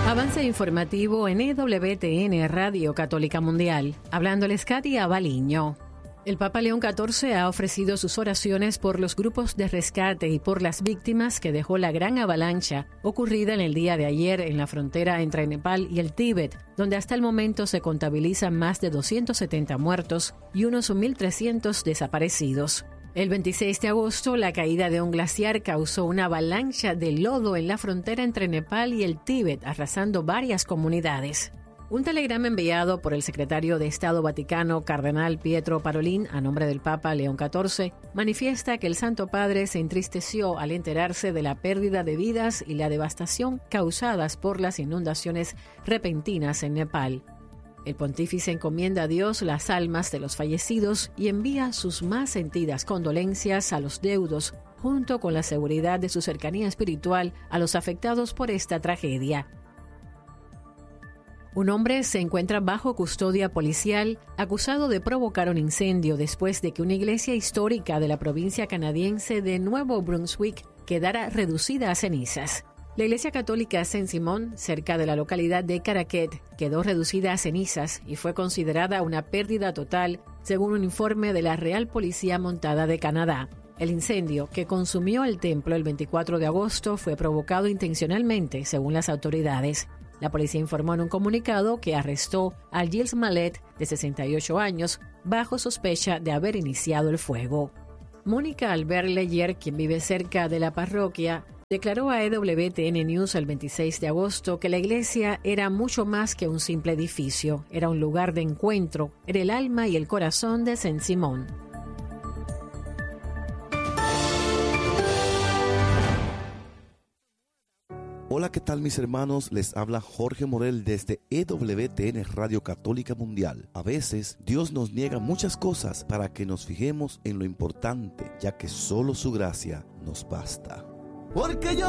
Avance informativo en EWTN Radio Católica Mundial. Hablándoles Katy Abaliño. El Papa León XIV ha ofrecido sus oraciones por los grupos de rescate y por las víctimas que dejó la gran avalancha ocurrida en el día de ayer en la frontera entre Nepal y el Tíbet, donde hasta el momento se contabilizan más de 270 muertos y unos 1.300 desaparecidos. El 26 de agosto, la caída de un glaciar causó una avalancha de lodo en la frontera entre Nepal y el Tíbet, arrasando varias comunidades. Un telegrama enviado por el secretario de Estado Vaticano, Cardenal Pietro Parolin, a nombre del Papa León XIV, manifiesta que el Santo Padre se entristeció al enterarse de la pérdida de vidas y la devastación causadas por las inundaciones repentinas en Nepal. El pontífice encomienda a Dios las almas de los fallecidos y envía sus más sentidas condolencias a los deudos, junto con la seguridad de su cercanía espiritual a los afectados por esta tragedia. Un hombre se encuentra bajo custodia policial acusado de provocar un incendio después de que una iglesia histórica de la provincia canadiense de Nuevo Brunswick quedara reducida a cenizas. La iglesia católica Saint-Simon, cerca de la localidad de Caraquet, quedó reducida a cenizas y fue considerada una pérdida total, según un informe de la Real Policía Montada de Canadá. El incendio, que consumió el templo el 24 de agosto, fue provocado intencionalmente, según las autoridades. La policía informó en un comunicado que arrestó a Gilles Mallet, de 68 años, bajo sospecha de haber iniciado el fuego. Mónica Albert Leyer, quien vive cerca de la parroquia, declaró a EWTN News el 26 de agosto que la iglesia era mucho más que un simple edificio, era un lugar de encuentro, era el alma y el corazón de Saint-Simon. Hola, ¿qué tal mis hermanos? Les habla Jorge Morel desde EWTN Radio Católica Mundial. A veces Dios nos niega muchas cosas para que nos fijemos en lo importante, ya que solo su gracia nos basta. Porque yo